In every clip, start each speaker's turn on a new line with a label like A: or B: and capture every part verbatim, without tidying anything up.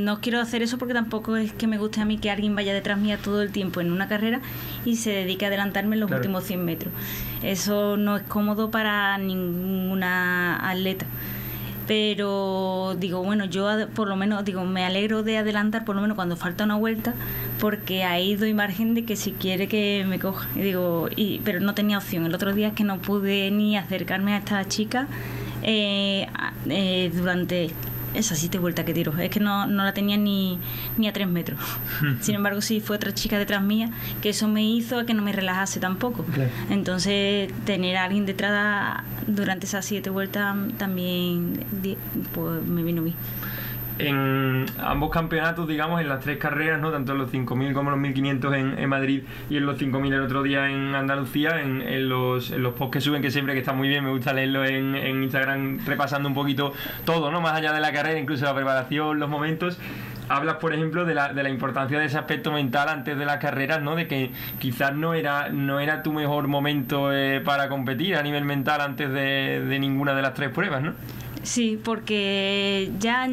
A: no quiero hacer eso porque tampoco es que me guste a mí que alguien vaya detrás mía todo el tiempo en una carrera y se dedique a adelantarme en los claro. últimos cien metros. Eso no es cómodo para ninguna atleta. Pero digo, bueno, yo por lo menos digo, me alegro de adelantar por lo menos cuando falta una vuelta, porque ahí doy margen de que si quiere que me coja. Y digo, y, pero no tenía opción. El otro día es que no pude ni acercarme a esta chica eh, eh, durante esas siete vueltas que tiro. Es que no, no la tenía ni, ni a tres metros. Sin embargo, sí fue otra chica detrás mía, que eso me hizo que no me relajase tampoco. Okay. Entonces, tener a alguien detrás durante esas siete vueltas también pues, me vino bien.
B: En ambos campeonatos, digamos, en las tres carreras, ¿no? Tanto en los cinco mil como en los mil quinientos en, en Madrid y en los cinco mil el otro día en Andalucía, en, en los en los posts que suben, que siempre que está muy bien, me gusta leerlo en, en Instagram, repasando un poquito todo, ¿no? Más allá de la carrera, incluso la preparación, los momentos. Hablas, por ejemplo, de la, de la importancia de ese aspecto mental antes de las carreras, ¿no? De que quizás no era no era tu mejor momento eh, para competir a nivel mental antes de, de ninguna de las tres pruebas, ¿no?
A: Sí, porque ya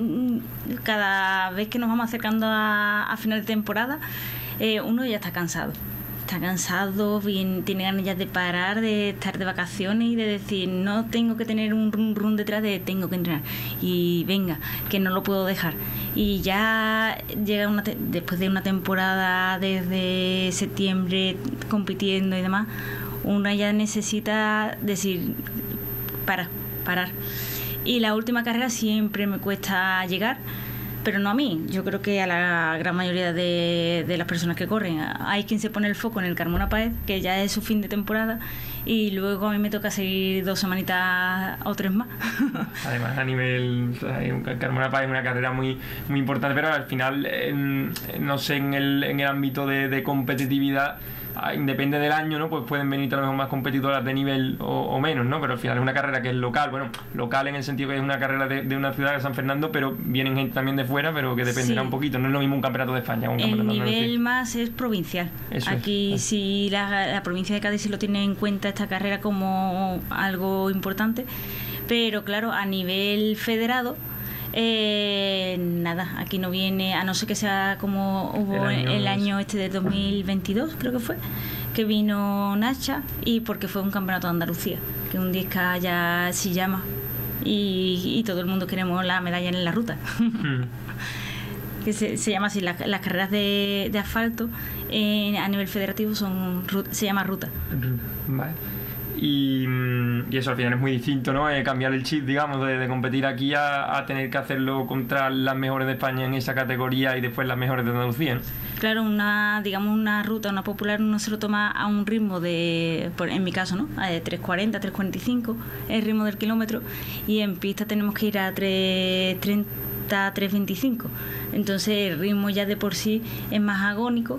A: cada vez que nos vamos acercando a, a final de temporada, eh, uno ya está cansado. Está cansado, bien, tiene ganas ya de parar, de estar de vacaciones y de decir, no tengo que tener un run run detrás de tengo que entrenar. Y venga, que no lo puedo dejar. Y ya llega una te- después de una temporada desde septiembre compitiendo y demás, uno ya necesita decir, para, parar. Y la última carrera siempre me cuesta llegar, pero no a mí, yo creo que a la gran mayoría de, de las personas que corren. Hay quien se pone el foco en el Carmona Páez, que ya es su fin de temporada, y luego a mí me toca seguir dos semanitas o tres más.
B: Además, a nivel, o sea, Carmona Páez es una carrera muy muy importante, pero al final, en, no sé, en el, en el ámbito de, de competitividad, depende del año, ¿no? Pues pueden venir a lo mejor más competidoras de nivel o, o menos, ¿no? Pero al final es una carrera que es local, bueno, local en el sentido que es una carrera de, de una ciudad de San Fernando, pero vienen gente también de fuera, pero que dependerá sí. un poquito. No es lo mismo un campeonato de España. Un
A: el
B: nivel
A: de más es provincial. Eso Aquí es. sí la, la provincia de Cádiz sí lo tiene en cuenta esta carrera como algo importante, pero claro, a nivel federado, Eh, nada, aquí no viene, a no ser que sea como hubo el año, el año este de dos mil veintidós, creo que fue, que vino Nacha, y porque fue un campeonato de Andalucía, que un diez K ya se llama, y, y todo el mundo queremos la medalla en la ruta. Mm. que se, se llama así, la, las carreras de, de asfalto eh, a nivel federativo son se llama ruta.
B: Vale. Y, y eso al final es muy distinto, ¿no? Eh, cambiar el chip, digamos, de, de competir aquí a, a tener que hacerlo contra las mejores de España en esa categoría y después las mejores de Andalucía, ¿no?
A: Claro, una digamos una ruta, una popular, uno se lo toma a un ritmo de, por, en mi caso, ¿no? A de tres cuarenta, tres cuarenta y cinco, el ritmo del kilómetro, y en pista tenemos que ir a tres treinta, tres veinticinco. Entonces el ritmo ya de por sí es más agónico.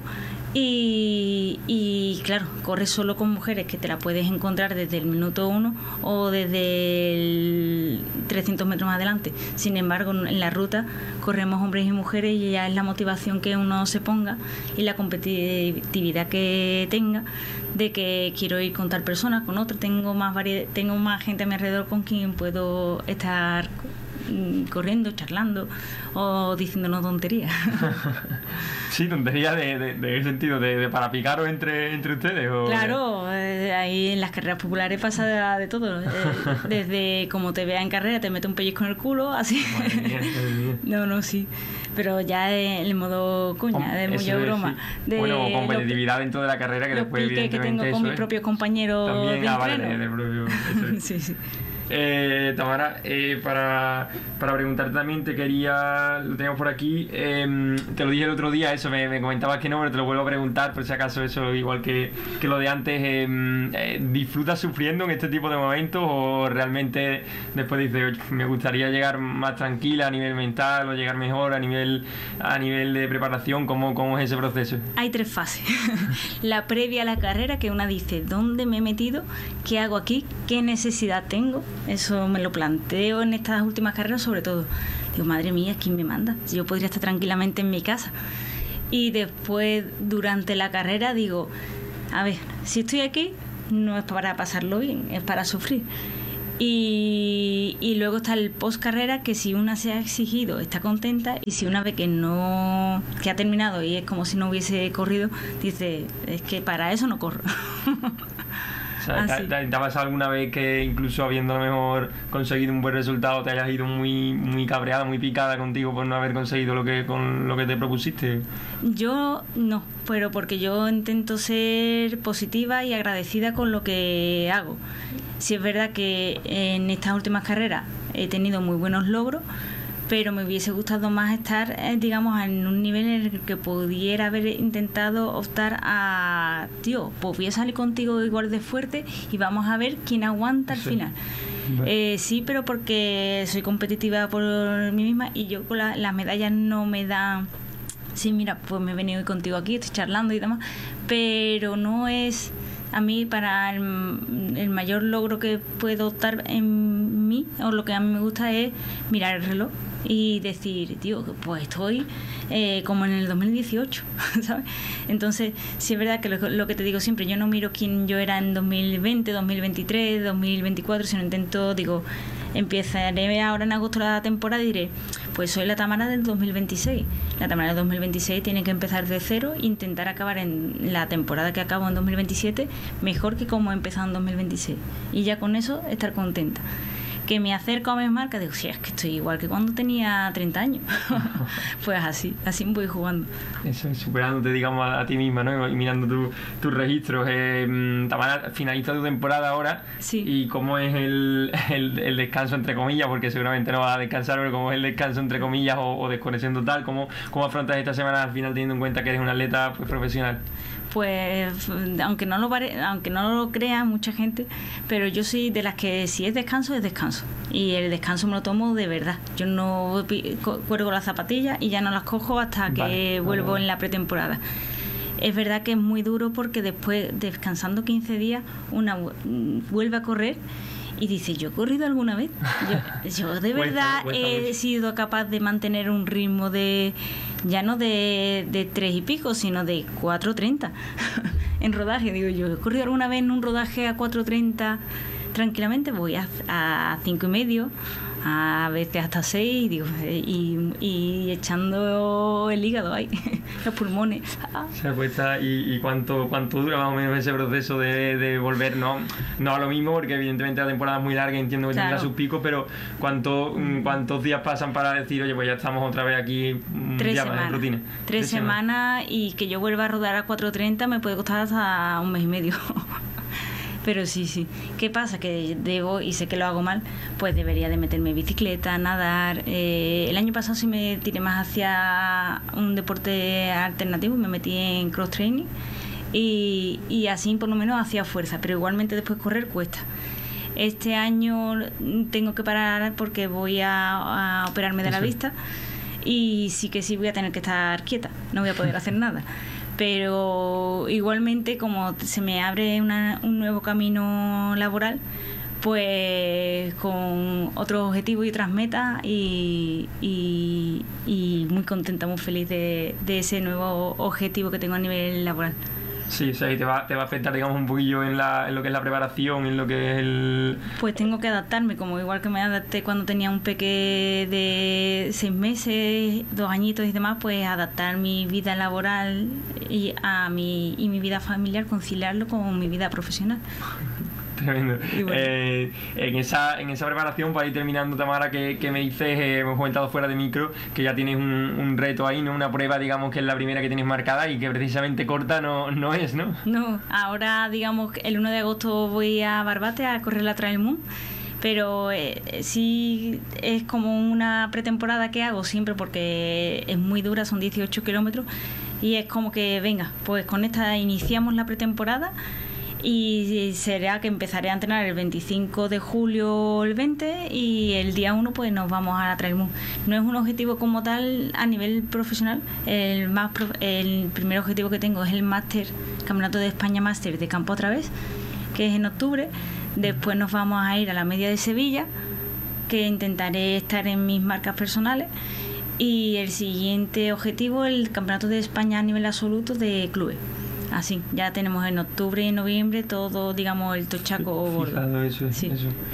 A: Y, y claro, corres solo con mujeres que te la puedes encontrar desde el minuto uno o desde el trescientos metros más adelante. Sin embargo, en la ruta corremos hombres y mujeres y ya es la motivación que uno se ponga y la competitividad que tenga de que quiero ir con tal persona, con otra, tengo más variedad, tengo más gente a mi alrededor con quien puedo estar corriendo, charlando o diciéndonos tonterías.
B: Sí, tonterías de, de, de sentido, de, de para picaros entre, entre ustedes. ¿O?
A: Claro, eh, ahí en las carreras populares pasa de, de todo. Eh, desde como te vea en carrera, te mete un pellizco en el culo, así. Madre mía, madre mía. No, no, sí. Pero ya en el modo cuña, de mucha broma. Sí. De
B: bueno, competitividad lo, dentro de la carrera que después evidentemente
A: que tengo con mis propios compañeros
B: también,
A: de
B: ah, vale, de, de propio,
A: sí, sí.
B: Eh, Tamara, eh, para, para preguntarte también, te quería, lo tenemos por aquí, eh, te lo dije el otro día, eso, me, me comentabas que no, pero te lo vuelvo a preguntar, por si acaso eso, igual que, que lo de antes, eh, eh, ¿disfrutas sufriendo en este tipo de momentos o realmente después dices, me gustaría llegar más tranquila a nivel mental o llegar mejor a nivel, a nivel de preparación? ¿Cómo, cómo es ese proceso?
A: Hay tres fases. La previa a la carrera, que una dice, ¿dónde me he metido? ¿Qué hago aquí? ¿Qué necesidad tengo? Eso me lo planteo en estas últimas carreras, sobre todo. Digo, madre mía, ¿quién me manda? Yo podría estar tranquilamente en mi casa. Y después, durante la carrera, digo, a ver, si estoy aquí, no es para pasarlo bien, es para sufrir. Y, y luego está el post carrera, que si una se ha exigido está contenta, y si una ve que no, que ha terminado y es como si no hubiese corrido, dice, es que para eso no corro.
B: O sea, ¿te, te, ¿te ha pasado alguna vez que incluso habiendo a lo mejor conseguido un buen resultado te hayas ido muy muy cabreada, muy picada contigo por no haber conseguido lo que con lo que te propusiste?
A: Yo no, pero porque yo intento ser positiva y agradecida con lo que hago. Sí es verdad que en estas últimas carreras he tenido muy buenos logros, pero me hubiese gustado más estar, eh, digamos, en un nivel en el que pudiera haber intentado optar a, tío, pues voy a salir contigo igual de fuerte y vamos a ver quién aguanta al sí. final. Vale. Eh, sí, pero porque soy competitiva por mí misma y yo con la, las medallas no me dan... Sí, mira, pues me he venido hoy contigo aquí, estoy charlando y demás, pero no es... A mí, para el, el mayor logro que puedo optar en mí, o lo que a mí me gusta, es mirar el reloj y decir, tío, pues estoy eh, como en el dos mil dieciocho, ¿sabes? Entonces, sí es verdad que lo, lo que te digo siempre, yo no miro quién yo era en dos mil veinte, dos mil veintitrés, dos mil veinticuatro, sino intento, digo, empezaré ahora en agosto la temporada y diré, pues soy la Tamara del dos mil veintiséis. La Tamara del dos mil veintiséis tiene que empezar de cero e intentar acabar en la temporada que acabo en dos mil veintisiete mejor que como he empezado en dos mil veintiséis. Y ya con eso estar contenta. Que me acerco a mis marcas, digo, sí, es que estoy igual que cuando tenía treinta años. Pues así, así me voy jugando.
B: Eso, superándote, digamos, a, a ti misma, ¿no? Y mirando tus tu registros. Eh, Tamara, finaliza tu temporada ahora.
A: Sí.
B: ¿Y cómo es el, el, el descanso, entre comillas? Porque seguramente no vas a descansar, pero ¿cómo es el descanso, entre comillas, o, o desconexión total? ¿Cómo, ¿Cómo afrontas esta semana al final, teniendo en cuenta que eres una atleta pues, profesional?
A: Pues aunque no lo pare, aunque no lo crea mucha gente, pero yo soy de las que si es descanso es descanso, y el descanso me lo tomo de verdad. Yo no cuelgo las zapatillas y ya no las cojo hasta que vale, vuelvo vale. en la pretemporada. Es verdad que es muy duro porque después, descansando quince días, una vuelve a correr y dice, ¿yo he corrido alguna vez? Yo, yo de verdad he sido capaz de mantener un ritmo de, ya no de, de tres y pico, sino de cuatro treinta en rodaje. Digo, yo he corrido alguna vez en un rodaje a cuatro treinta tranquilamente, voy a, a cinco y medio, a veces hasta seis, digo, y, y echando el hígado ahí, los pulmones.
B: Se acuesta. ¿Y, y cuánto cuánto dura más o menos ese proceso de, de volver? No, no a lo mismo, porque evidentemente la temporada es muy larga, entiendo que claro. tendrá sus picos, pero ¿cuánto, ¿cuántos días pasan para decir, oye, pues ya estamos otra vez aquí
A: Tres
B: ya
A: semanas.
B: en rutina?
A: Tres,
B: Tres
A: semanas, semanas, y que yo vuelva a rodar a cuatro treinta me puede costar hasta un mes y medio. Pero sí, sí. ¿Qué pasa? Que debo, y sé que lo hago mal, pues debería de meterme en bicicleta, nadar. Eh, el año pasado sí me tiré más hacia un deporte alternativo, me metí en cross training y, y así por lo menos hacía fuerza, pero igualmente después correr cuesta. Este año tengo que parar porque voy a, a operarme de la vista y sí que sí voy a tener que estar quieta, no voy a poder hacer nada. Pero igualmente, como se me abre una, un nuevo camino laboral, pues con otros objetivos y otras metas, y, y, y muy contenta, muy feliz de, de ese nuevo objetivo que tengo a nivel laboral.
B: Sí, o sea, y te va, te va a afectar, digamos, un poquillo en, la, en lo que es la preparación, en lo que es el...
A: Pues tengo que adaptarme, como igual que me adapté cuando tenía un peque de seis meses, dos añitos y demás, pues adaptar mi vida laboral y a mi, y mi vida familiar, conciliarlo con mi vida profesional.
B: Tremendo.
A: Bueno.
B: Eh, en esa en esa preparación, para ir terminando, Tamara, que, que me dices, eh, hemos comentado fuera de micro, que ya tienes un, un reto ahí, ¿no? Una prueba, digamos, que es la primera que tienes marcada y que precisamente corta no, no es, ¿no?
A: No, ahora, digamos, el uno de agosto voy a Barbate a correr la Trail Moon, pero eh, sí es como una pretemporada que hago siempre porque es muy dura, son dieciocho kilómetros, y es como que, venga, pues con esta iniciamos la pretemporada. Y será que empezaré a entrenar el veinticinco de julio o el veinte, y el día uno pues nos vamos a la Trail Moon. No es un objetivo como tal a nivel profesional. El, más pro, el primer objetivo que tengo es el máster, Campeonato de España Máster de campo a través, que es en octubre. Después nos vamos a ir a la media de Sevilla, que intentaré estar en mis marcas personales. Y el siguiente objetivo, el Campeonato de España a nivel absoluto de clubes. Así, ya tenemos en octubre y noviembre todo, digamos, el tochaco gordo.
B: Fijado, eso,
A: sí.
B: eso.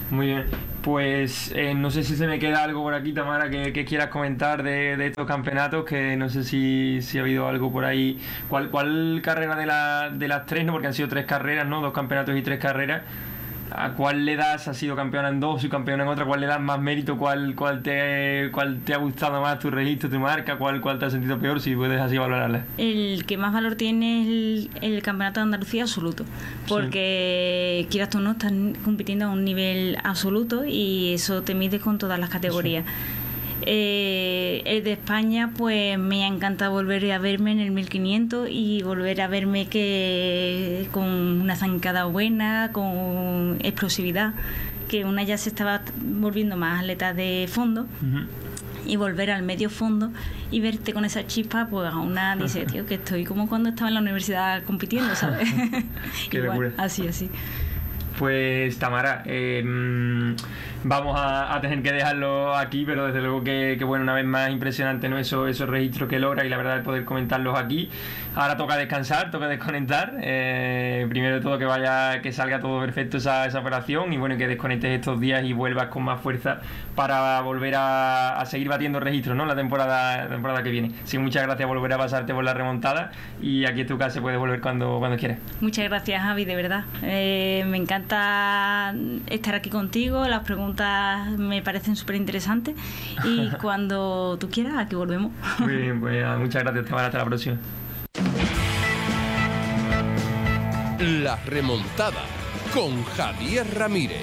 B: Muy bien, pues eh, no sé si se me queda algo por aquí, Tamara, que, que quieras comentar de, de estos campeonatos, que no sé si, si ha habido algo por ahí. ¿Cuál, cuál carrera de, la, de las tres, no? Porque han sido tres carreras, ¿no? Dos campeonatos y tres carreras. ¿A cuál le das? ¿Has sido campeona en dos y campeona en otra? ¿Cuál le das más mérito? ¿Cuál, cuál, te, cuál te ha gustado más tu registro, tu marca? ¿Cuál, cuál te has sentido peor? Si puedes así valorarla.
A: El que más valor tiene es el, el campeonato de Andalucía absoluto, porque sí, quieras tú o no, estás compitiendo a un nivel absoluto y eso te mides con todas las categorías. Sí. Eh, el de España, pues me ha encantado volver a verme en el mil quinientos y volver a verme que con una zancada buena, con explosividad, que una ya se estaba volviendo más atleta de fondo. Uh-huh. Y volver al medio fondo y verte con esa chispa, pues a una dice, tío, que estoy como cuando estaba en la universidad compitiendo, ¿sabes?
B: Qué
A: Igual,
B: locura.
A: así, así.
B: Pues Tamara, eh, vamos a, a tener que dejarlo aquí, pero desde luego que, que bueno, una vez más impresionante, ¿no? Eso, esos registros que logra y la verdad el poder comentarlos aquí. Ahora toca descansar, toca desconectar. Eh, primero de todo que vaya, que salga todo perfecto esa, esa operación y bueno, que desconectes estos días y vuelvas con más fuerza para volver a, a seguir batiendo registros, ¿no? La temporada, la temporada que viene. Sí, muchas gracias por volver a pasarte por la remontada y aquí en tu casa puedes volver cuando, cuando quieras.
A: Muchas gracias, Javi, de verdad. Eh, me encanta estar aquí contigo, las preguntas me parecen súper interesantes y cuando tú quieras, aquí volvemos.
B: Muy bien, pues muchas gracias, Tamara, hasta la próxima.
C: La remontada con Javier Ramírez.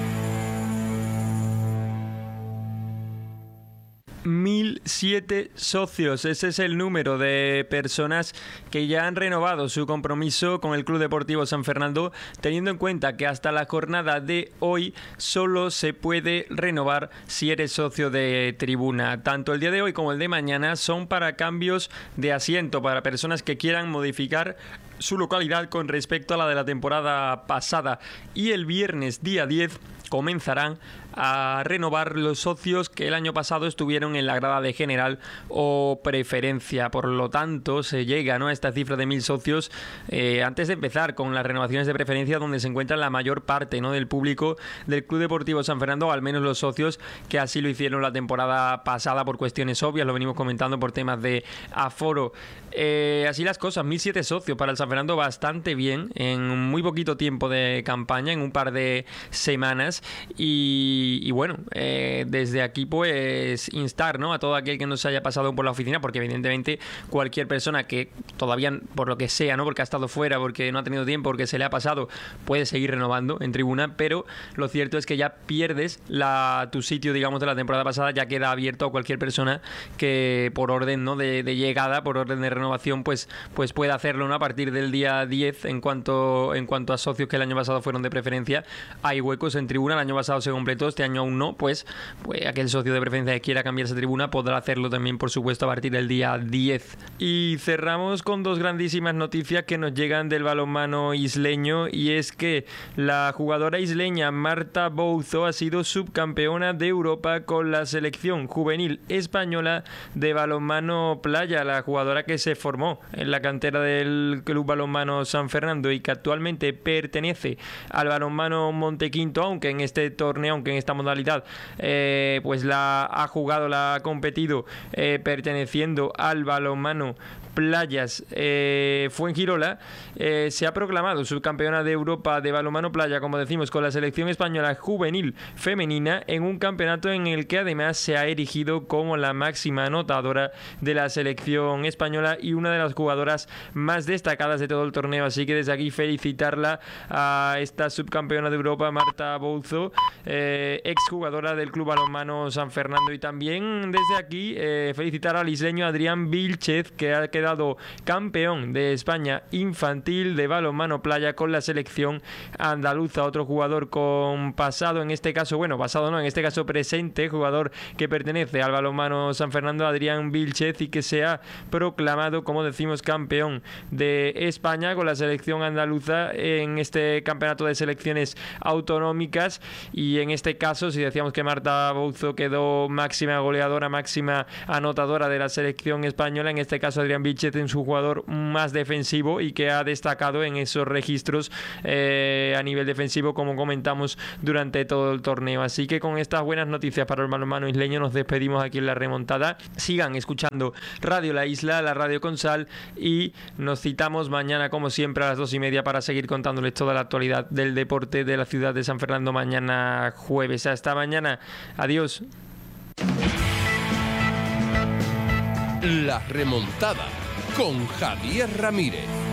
B: mil siete socios, ese es el número de personas que ya han renovado su compromiso con el Club Deportivo San Fernando, teniendo en cuenta que hasta la jornada de hoy solo se puede renovar si eres socio de tribuna. Tanto el día de hoy como el de mañana son para cambios de asiento, para personas que quieran modificar su localidad con respecto a la de la temporada pasada, y el viernes día diez comenzarán a renovar los socios que el año pasado estuvieron en la grada de general o preferencia. Por lo tanto, se llega, ¿no?, a esta cifra de mil socios eh, antes de empezar con las renovaciones de preferencia, donde se encuentra la mayor parte, ¿no?, del público del Club Deportivo San Fernando, o al menos los socios que así lo hicieron la temporada pasada por cuestiones obvias, lo venimos comentando por temas de aforo. Eh, así las cosas, mil siete socios para el San Fernando, bastante bien, en muy poquito tiempo de campaña, en un par de semanas. Y, y bueno, eh, desde aquí pues instar, ¿no?, a todo aquel que no se haya pasado por la oficina, porque evidentemente cualquier persona que todavía, por lo que sea, ¿no?, porque ha estado fuera, porque no ha tenido tiempo, porque se le ha pasado, puede seguir renovando en tribuna, pero lo cierto es que ya pierdes la, tu sitio, digamos, de la temporada pasada, ya queda abierto a cualquier persona que por orden, ¿no?, de, de llegada, por orden de renovación, pues, pues pueda hacerlo, ¿no?, a partir del día diez. En cuanto, en cuanto a socios que el año pasado fueron de preferencia, hay huecos en tribuna. El año pasado se completó, este año aún no, pues, pues aquel socio de preferencia que quiera cambiarse a tribuna podrá hacerlo también, por supuesto, a partir del día diez. Y cerramos con dos grandísimas noticias que nos llegan del balonmano isleño, y es que la jugadora isleña Marta Bouzo ha sido subcampeona de Europa con la selección juvenil española de balonmano playa, la jugadora que se formó en la cantera del Club Balonmano San Fernando y que actualmente pertenece al balonmano Montequinto, aunque en este torneo, aunque en esta modalidad eh, pues la ha jugado, la ha competido eh, perteneciendo al balonmano Playas eh, Fuengirola. eh, se ha proclamado subcampeona de Europa de balonmano playa, como decimos, con la selección española juvenil femenina, en un campeonato en el que además se ha erigido como la máxima anotadora de la selección española y una de las jugadoras más destacadas de todo el torneo. Así que desde aquí felicitarla a esta subcampeona de Europa, Marta Bouzo, eh, exjugadora del Club Balonmano San Fernando, y también desde aquí eh, felicitar al isleño Adrián Vilchez, que ha quedado dado campeón de España infantil de balonmano playa con la selección andaluza. Otro jugador con pasado, en este caso, bueno, pasado no, en este caso presente, jugador que pertenece al balonmano San Fernando, Adrián Vilchez, y que se ha proclamado, como decimos, campeón de España con la selección andaluza en este campeonato de selecciones autonómicas. Y en este caso, si decíamos que Marta Bouzo quedó máxima goleadora, máxima anotadora de la selección española, en este caso Adrián Vilchez Vilchez es un jugador más defensivo y que ha destacado en esos registros eh, a nivel defensivo, como comentamos durante todo el torneo. Así que con estas buenas noticias para el balonmano isleño nos despedimos aquí en La Remontada. Sigan escuchando Radio La Isla, la radio con sal, y nos citamos mañana como siempre a las dos y media para seguir contándoles toda la actualidad del deporte de la ciudad de San Fernando mañana jueves. Hasta mañana. Adiós.
C: La Remontada con Javier Ramírez.